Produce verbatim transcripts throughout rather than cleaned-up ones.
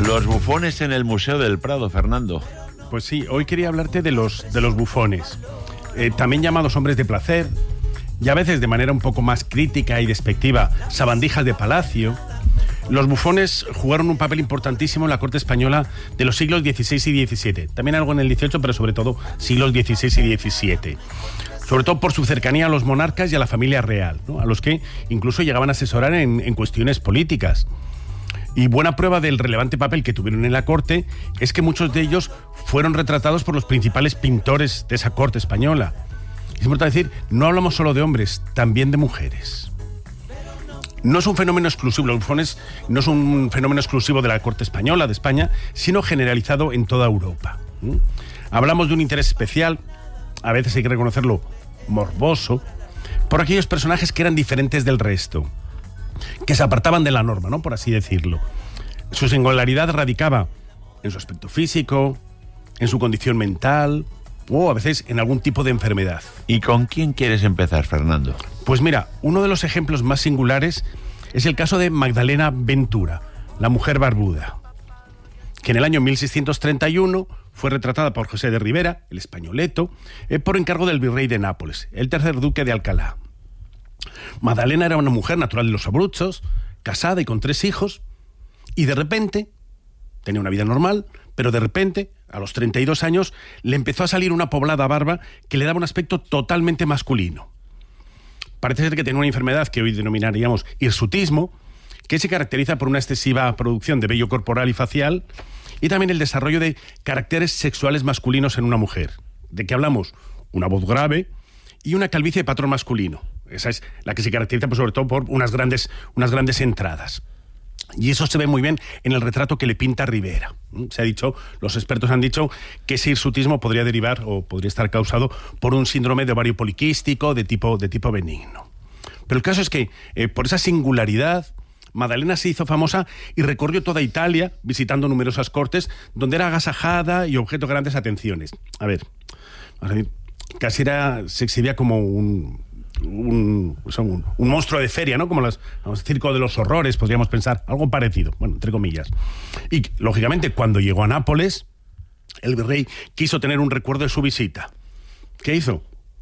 Los bufones en el Museo del Prado, Fernando. Pues sí, hoy quería hablarte de los, de los bufones, eh, también llamados hombres de placer, y a veces de manera un poco más crítica y despectiva, sabandijas de palacio. Los bufones jugaron un papel importantísimo en la corte española de los siglos dieciséis y diecisiete. También algo en el dieciocho, pero sobre todo siglos dieciséis y diecisiete. Sobre todo por su cercanía a los monarcas y a la familia real, ¿no? A los que incluso llegaban a asesorar en, en cuestiones políticas. Y buena prueba del relevante papel que tuvieron en la corte es que muchos de ellos fueron retratados por los principales pintores de esa corte española. Es importante decir, no hablamos solo de hombres, también de mujeres. No es un fenómeno exclusivo, los bufones no es un fenómeno exclusivo de la corte española, de España, sino generalizado en toda Europa. ¿Mm? Hablamos de un interés especial, a veces hay que reconocerlo, morboso, por aquellos personajes que eran diferentes del resto, que se apartaban de la norma, ¿no? Por así decirlo. Su singularidad radicaba en su aspecto físico, en su condición mental o a veces en algún tipo de enfermedad. ¿Y con quién quieres empezar, Fernando? Pues mira, uno de los ejemplos más singulares es el caso de Magdalena Ventura, la mujer barbuda, que en el año mil seiscientos treinta y uno fue retratada por José de Ribera, el españoleto, eh, por encargo del virrey de Nápoles, el tercer duque de Alcalá. Magdalena era una mujer natural de los Abruzos, casada y con tres hijos, y de repente, tenía una vida normal, pero de repente, a los treinta y dos años, le empezó a salir una poblada barba que le daba un aspecto totalmente masculino. Parece ser que tenía una enfermedad que hoy denominaríamos hirsutismo, que se caracteriza por una excesiva producción de vello corporal y facial, y también el desarrollo de caracteres sexuales masculinos en una mujer. ¿De qué hablamos? Una voz grave y una calvicie de patrón masculino. Esa es la que se caracteriza, pues, sobre todo por unas grandes, unas grandes entradas. Y eso se ve muy bien en el retrato que le pinta Ribera. Se ha dicho, los expertos han dicho que ese hirsutismo podría derivar o podría estar causado por un síndrome de ovario poliquístico de tipo, de tipo benigno. Pero el caso es que, eh, por esa singularidad, Magdalena se hizo famosa y recorrió toda Italia visitando numerosas cortes donde era agasajada y objeto de grandes atenciones. A ver, a ver casi era, se exhibía como un... Un, un, un monstruo de feria, ¿no? Como los, los circo de los horrores, podríamos pensar, algo parecido, bueno, entre comillas. Y, lógicamente, cuando llegó a Nápoles, el virrey quiso tener un recuerdo de su visita. ¿Qué hizo?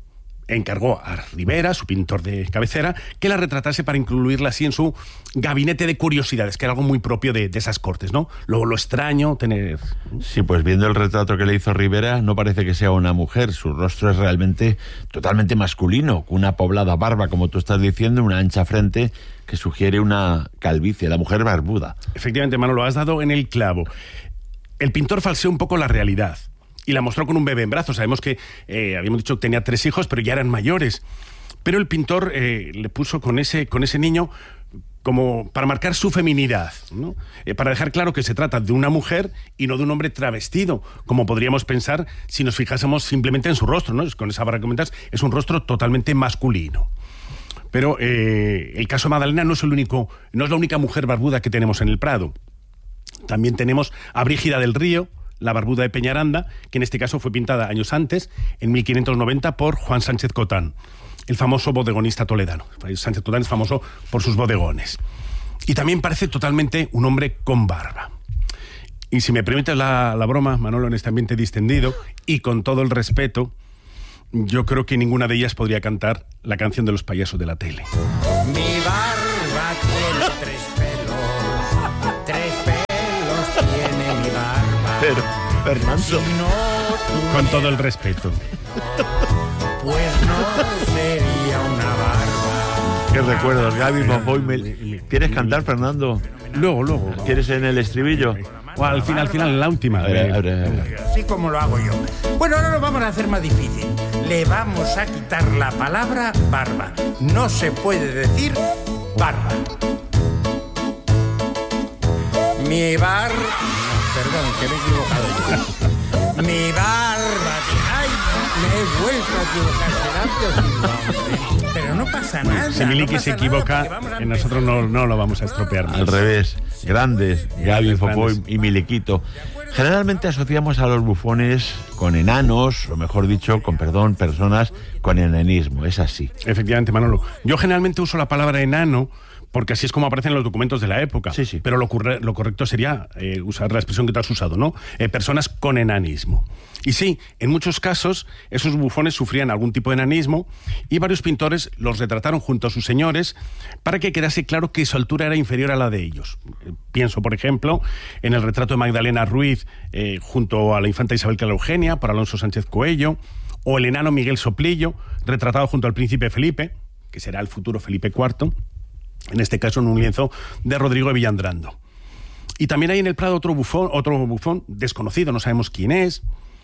Encargó a Ribera, su pintor de cabecera, que la retratase para incluirla así en su gabinete de curiosidades, que era algo muy propio de, de esas cortes, ¿no? Lo, lo extraño, tener... Sí, pues viendo el retrato que le hizo Ribera, no parece que sea una mujer. Su rostro es realmente totalmente masculino, con una poblada barba, como tú estás diciendo, una ancha frente que sugiere una calvicie, la mujer barbuda. Efectivamente, Manolo, has dado en el clavo. El pintor falseó un poco la realidad y la mostró con un bebé en brazos. Sabemos que, eh, habíamos dicho que tenía tres hijos, pero ya eran mayores. Pero el pintor eh, le puso con ese, con ese niño como para marcar su feminidad, ¿no? Eh, para dejar claro que se trata de una mujer y no de un hombre travestido, como podríamos pensar si nos fijásemos simplemente en su rostro, ¿no? Con esa barra que comentas, es un rostro totalmente masculino. Pero eh, el caso de Magdalena no es el único, no es la única mujer barbuda que tenemos en el Prado. También tenemos a Brígida del Río, la barbuda de Peñaranda, que en este caso fue pintada años antes, en mil quinientos noventa, por Juan Sánchez Cotán, el famoso bodegonista toledano. Sánchez Cotán es famoso por sus bodegones. Y también parece totalmente un hombre con barba. Y si me permites la, la broma, Manolo, en este ambiente distendido, y con todo el respeto, yo creo que ninguna de ellas podría cantar la canción de los payasos de la tele. Mi barba tiene tres pelos, tres pelos tiene mi barba. Pero, Fernando... Si no, Con todo el respeto. pues no sería una barba. Qué recuerdos, Gaby, Mafoy, me... ¿Quieres cantar, Fernando? Luego, luego. ¿Quieres en el estribillo? O al final, al final, en la última. A ver, a ver, a ver. Así como lo hago yo. Bueno, ahora lo vamos a hacer más difícil. Le vamos a quitar la palabra barba. No se puede decir barba. Mi bar... Perdón, que me he equivocado yo. Mi barba... ¡Ay! Me he vuelto a equivocar. ¿Será? Pero no pasa nada. Si Miliki no se pasa equivoca, nada, vamos a en nosotros no, no lo vamos a estropear más. Al revés, grandes, Gaby, Fofoy grandes. y Miliquito. Generalmente asociamos a los bufones con enanos, o mejor dicho, con perdón, personas con enanismo. Es así. Efectivamente, Manolo. Yo generalmente uso la palabra enano porque así es como aparecen los documentos de la época. Sí, sí. Pero lo, ocurre, lo correcto sería eh, usar la expresión que tú has usado, ¿no? Eh, personas con enanismo. Y sí, en muchos casos esos bufones sufrían algún tipo de enanismo y varios pintores los retrataron junto a sus señores para que quedase claro que su altura era inferior a la de ellos. Eh, pienso, por ejemplo, en el retrato de Magdalena Ruiz eh, junto a la infanta Isabel Clara Eugenia por Alonso Sánchez Coello, o el enano Miguel Soplillo, retratado junto al príncipe Felipe, que será el futuro Felipe cuarto, en este caso en un lienzo de Rodrigo de Villandrando. Y también hay en el Prado otro bufón, otro bufón desconocido, no sabemos quién es,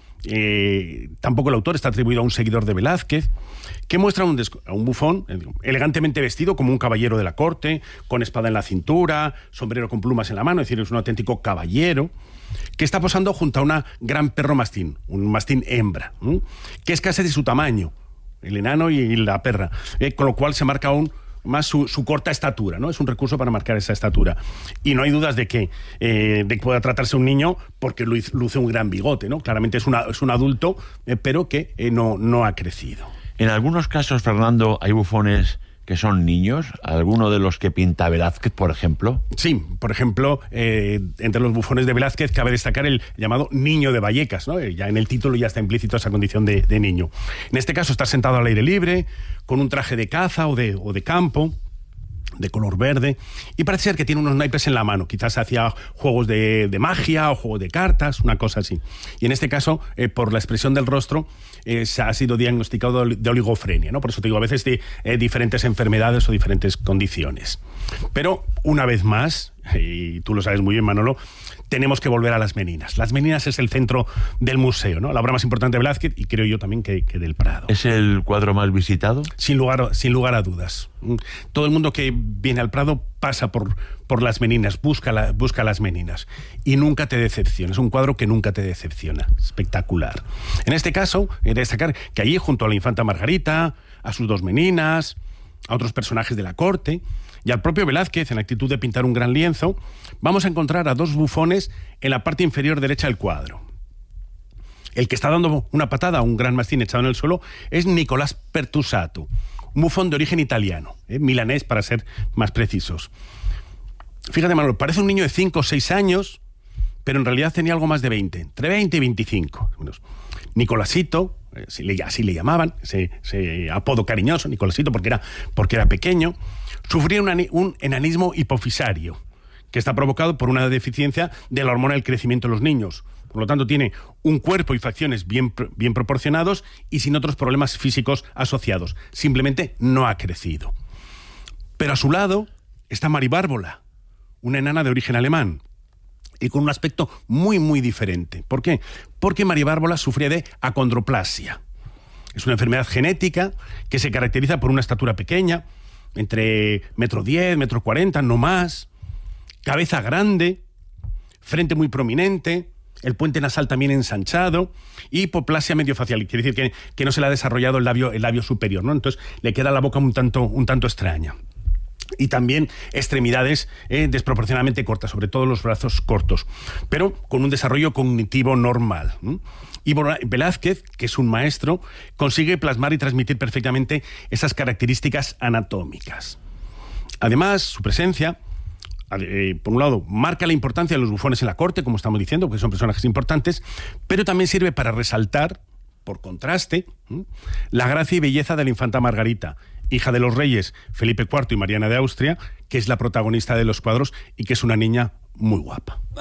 eh, tampoco el autor, está atribuido a un seguidor de Velázquez, que muestra un a un bufón elegantemente vestido como un caballero de la corte, con espada en la cintura, sombrero con plumas en la mano, es decir, es un auténtico caballero, que está posando junto a una gran perro mastín, un mastín hembra, ¿eh? que es casi de su tamaño, el enano y la perra, eh, con lo cual se marca aún más su, su corta estatura, ¿no? Es un recurso para marcar esa estatura. Y no hay dudas de que, eh, de que pueda tratarse un niño porque luce un gran bigote, ¿no? Claramente es, una, es un adulto, eh, pero que eh, no, no ha crecido. En algunos casos, Fernando, hay bufones que son niños, alguno de los que pinta Velázquez, por ejemplo. Sí, por ejemplo, eh, entre los bufones de Velázquez cabe destacar el llamado Niño de Vallecas, ¿no? Ya en el título ya está implícito esa condición de, de niño. En este caso está sentado al aire libre, con un traje de caza o de, o de campo, de color verde, y parece ser que tiene unos naipes en la mano, quizás hacía juegos de, de magia o juegos de cartas, una cosa así. Y en este caso, eh, por la expresión del rostro, eh, se ha sido diagnosticado de oligofrenia, ¿no? Por eso te digo, a veces de eh, diferentes enfermedades o diferentes condiciones. Pero, una vez más, y tú lo sabes muy bien, Manolo, tenemos que volver a Las Meninas. Las Meninas es el centro del museo, ¿no? La obra más importante de Velázquez y creo yo también que, que del Prado. ¿Es el cuadro más visitado? Sin lugar, sin lugar a dudas. Todo el mundo que viene al Prado pasa por, por Las Meninas, busca, la, busca Las Meninas y nunca te decepciona. Es un cuadro que nunca te decepciona. Espectacular. En este caso, he de destacar que allí, junto a la infanta Margarita, a sus dos meninas, a otros personajes de la corte y al propio Velázquez, en la actitud de pintar un gran lienzo, vamos a encontrar a dos bufones en la parte inferior derecha del cuadro. El que está dando una patada a un gran mastín echado en el suelo es Nicolás Pertusato, un bufón de origen italiano, ¿eh? milanés para ser más precisos. Fíjate, Manuel, parece un niño de cinco o seis años, pero en realidad tenía algo más de veinte, entre veinte y veinticinco. Bueno, Nicolásito, eh, así le llamaban, ese, ese apodo cariñoso, Nicolásito, porque era, porque era pequeño, sufría un, un enanismo hipofisario, que está provocado por una deficiencia de la hormona del crecimiento de los niños. Por lo tanto, tiene un cuerpo y facciones bien, bien proporcionados y sin otros problemas físicos asociados. Simplemente no ha crecido. Pero a su lado está Mari Bárbola, una enana de origen alemán, y con un aspecto muy, muy diferente. ¿Por qué? Porque Mari Bárbola sufría de acondroplasia. Es una enfermedad genética que se caracteriza por una estatura pequeña, entre metro diez, metro cuarenta, no más, cabeza grande, frente muy prominente, el puente nasal también ensanchado y hipoplasia mediofacial, quiere decir que, que no se le ha desarrollado el labio, el labio superior, ¿no? Entonces le queda la boca un tanto, un tanto extraña. Y también extremidades eh, desproporcionadamente cortas, sobre todo los brazos cortos, pero con un desarrollo cognitivo normal. ¿eh? Y Velázquez, que es un maestro, consigue plasmar y transmitir perfectamente esas características anatómicas. Además, su presencia, eh, por un lado, marca la importancia de los bufones en la corte, como estamos diciendo, porque son personajes importantes, pero también sirve para resaltar, por contraste, ¿eh? la gracia y belleza de la infanta Margarita, hija de los reyes Felipe cuarto y Mariana de Austria, que es la protagonista de los cuadros y que es una niña muy guapa.